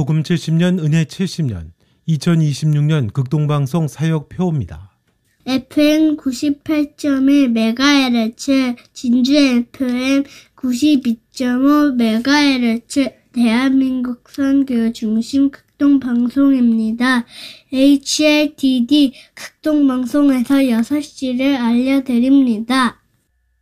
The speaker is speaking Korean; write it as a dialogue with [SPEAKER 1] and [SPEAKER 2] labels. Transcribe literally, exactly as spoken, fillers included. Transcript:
[SPEAKER 1] 복음 칠십 년 은혜 칠십 년 이천이십육 년 극동방송 사역표입니다.
[SPEAKER 2] 에프엠 구십팔 점 일 메가헤르츠, 진주 에프엠 구십이 점 오 메가헤르츠, 대한민국 선교 중심 극동방송입니다. 에이치엘티디 극동방송에서 여섯 시를 알려드립니다.